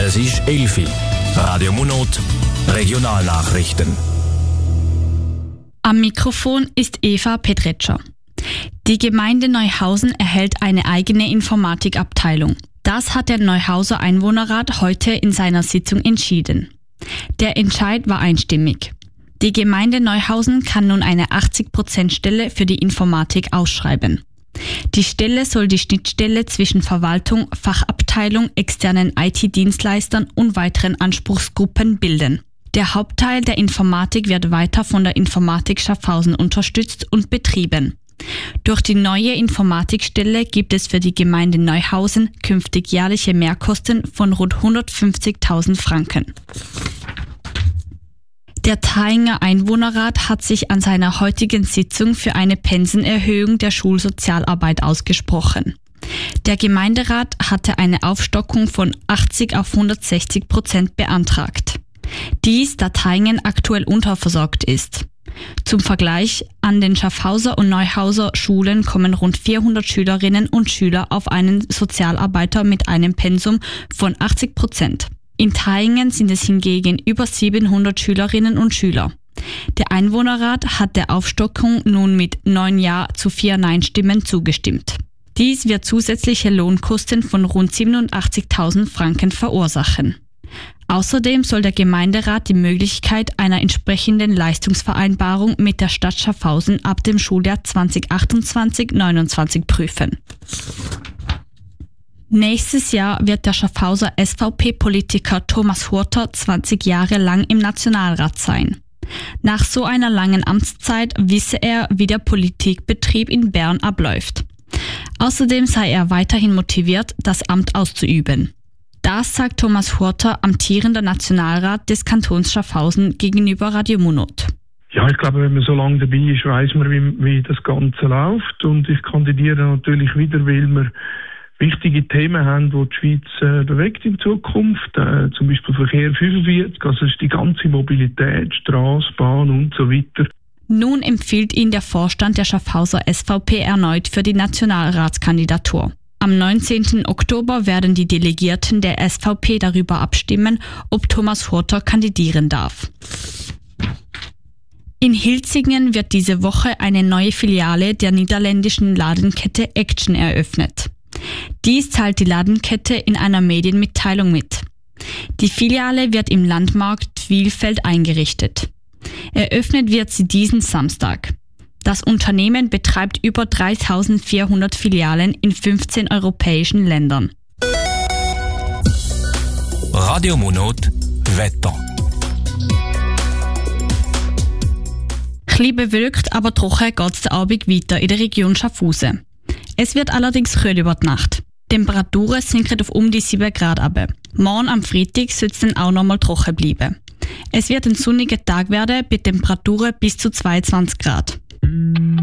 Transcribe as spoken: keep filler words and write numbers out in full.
Es ist elf Uhr. Radio Monot, Regionalnachrichten. Am Mikrofon ist Eva Petretscher. Die Gemeinde Neuhausen erhält eine eigene Informatikabteilung. Das hat der Neuhauser Einwohnerrat heute in seiner Sitzung entschieden. Der Entscheid war einstimmig. Die Gemeinde Neuhausen kann nun eine achtzig Prozent Stelle für die Informatik ausschreiben. Die Stelle soll die Schnittstelle zwischen Verwaltung, Fachabteilung, externen I T-Dienstleistern und weiteren Anspruchsgruppen bilden. Der Hauptteil der Informatik wird weiter von der Informatik Schaffhausen unterstützt und betrieben. Durch die neue Informatikstelle gibt es für die Gemeinde Neuhausen künftig jährliche Mehrkosten von rund hundertfünfzigtausend Franken. Der Thayinger Einwohnerrat hat sich an seiner heutigen Sitzung für eine Pensenerhöhung der Schulsozialarbeit ausgesprochen. Der Gemeinderat hatte eine Aufstockung von achtzig auf hundertsechzig Prozent beantragt. Dies, da Thayingen aktuell unterversorgt ist. Zum Vergleich, an den Schaffhauser und Neuhauser Schulen kommen rund vierhundert Schülerinnen und Schüler auf einen Sozialarbeiter mit einem Pensum von achtzig Prozent. In Thayingen sind es hingegen über siebenhundert Schülerinnen und Schüler. Der Einwohnerrat hat der Aufstockung nun mit neun Ja zu vier Nein-Stimmen zugestimmt. Dies wird zusätzliche Lohnkosten von rund siebenundachtzigtausend Franken verursachen. Außerdem soll der Gemeinderat die Möglichkeit einer entsprechenden Leistungsvereinbarung mit der Stadt Schaffhausen ab dem Schuljahr zwanzig achtundzwanzig neunundzwanzig prüfen. Nächstes Jahr wird der Schaffhauser S V P-Politiker Thomas Hurter zwanzig Jahre lang im Nationalrat sein. Nach so einer langen Amtszeit wisse er, wie der Politikbetrieb in Bern abläuft. Außerdem sei er weiterhin motiviert, das Amt auszuüben. Das sagt Thomas Hurter, amtierender Nationalrat des Kantons Schaffhausen, gegenüber Radio Monot. Ja, ich glaube, wenn man so lange dabei ist, weiss man, wie, wie das Ganze läuft. Und ich kandidiere natürlich wieder, weil wir wichtige Themen haben, die die Schweiz äh, bewegt in Zukunft. Äh, zum Beispiel Verkehr fünfundvierzig, also ist die ganze Mobilität, Strasse, Bahn und so weiter. Nun empfiehlt ihn der Vorstand der Schaffhauser S V P erneut für die Nationalratskandidatur. Am neunzehnten Oktober werden die Delegierten der S V P darüber abstimmen, ob Thomas Hurter kandidieren darf. In Hilzingen wird diese Woche eine neue Filiale der niederländischen Ladenkette Action eröffnet. Dies teilt die Ladenkette in einer Medienmitteilung mit. Die Filiale wird im Landmarkt Wielfeld eingerichtet. Eröffnet wird sie diesen Samstag. Das Unternehmen betreibt über dreitausendvierhundert Filialen in fünfzehn europäischen Ländern. Radio Monot, Wetter. Chli bewölkt, aber trocken geht es den Abend weiter in der Region Schaffhausen. Es wird allerdings kühl über die Nacht. Die Temperaturen sinken auf um die sieben Grad ab. Morgen am Freitag soll es dann auch nochmal trocken bleiben. Es wird ein sonniger Tag werden bei Temperaturen bis zu zweiundzwanzig Grad.